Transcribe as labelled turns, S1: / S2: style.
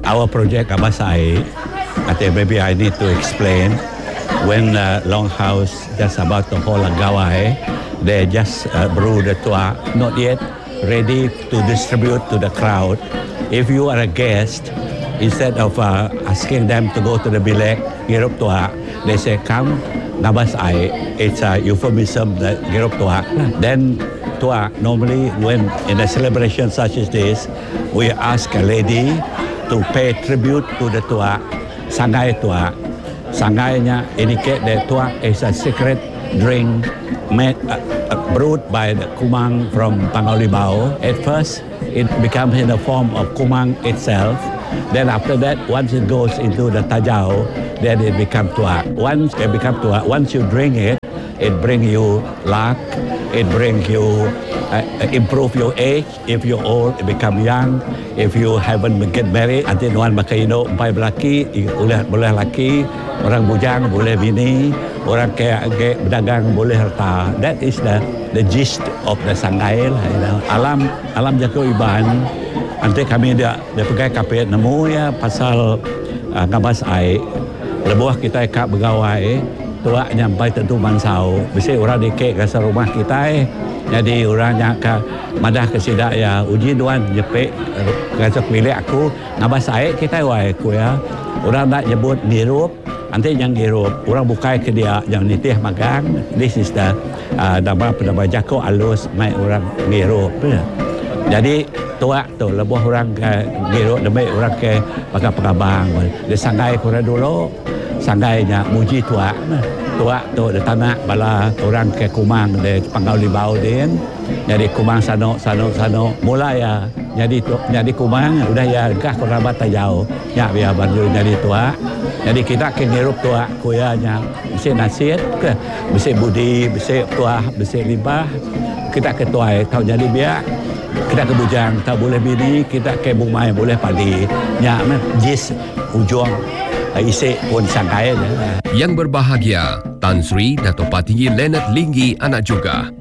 S1: our project Abasai, I think maybe I need to explain. When Longhouse just about to hold a gawai, they just brew the tua, not yet ready to distribute to the crowd. If you are a guest, instead of asking them to go to the bilek, girup tua, they say, come, nabas ai. It's a euphemism, that girup tua. Then tua, normally when in a celebration such as this, we ask a lady to pay tribute to the tua, sangai tua. Sangainya indicate that tua is a secret drink made, brewed by the kumang from Pangaulibao. At first, it becomes in the form of kumang itself. Then after that, once it goes into the tajau, then it becomes tua. Once it becomes tua, once you drink it, it brings you luck. It brings you improve your age. If you're old, it become young. If you haven't get married, nanti nuan makaino umpai belaki, boleh laki, orang bujang boleh bini, orang kaya berdagang boleh harta. That is the gist of the sangai lah. You know. Alam jago iban. Nanti kami dia pegai kapit nemu ya pasal ngabas ai. Lebuah kita kak begawai, tua nyampai tentu mansau. Bisa orang dikek ke rumah kita. Jadi orangnya ke madah ke sidak ya uji duan jepek kasih milik aku ngabas ai kita wai aku ya. Orang nak nyebut ngirup, nanti yang ngirup. Orang bukai ke dia yang nitih magang. This is the nama jako alus mai orang ngirup. Jadi tua tu lebuh orang ke ngirup demi orang ke pakai pengabang. Dia sangai kurang dulu. Sanggainya muji tua tu di tanah bala orang ke kumang di Pangaulibao din. Jadi kumang sano mulai ya jadi kumang udah ya gah kerabat tajau ya biar baru jadi tua. Jadi kita ke ngirup tua kuyanya bisa nasihat ke bisa budi bisa tua bisa libah kita ke tua tahu jadi biar kita ke bujang tak boleh bini kita ke bumai boleh padi nya jis ujung isi pun sangkai.
S2: Yang berbahagia, Tan Sri Dato' Patinggi Leonard Linggi anak juga